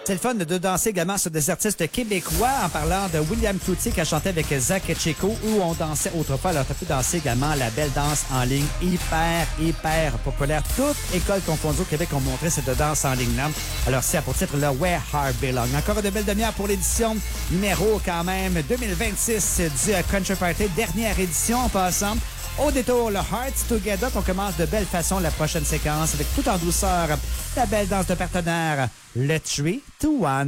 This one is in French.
C'est le fun de danser également sur des artistes québécois en parlant de William Cloutier qui a chanté avec Zach Chico où on dansait autrefois. Alors, tu as pu danser également la belle danse en ligne hyper populaire. Toutes écoles confondues au Québec ont montré cette danse en ligne-là. Alors, c'est pour titre le Where Heart Belong. Encore de belles demi-heures pour l'édition numéro quand même 2026 du Country Party. Dernière édition en passant. Au détour, le Hearts Together, on commence de belle façon la prochaine séquence avec tout en douceur la belle danse de partenaire, le 3, 2, 1.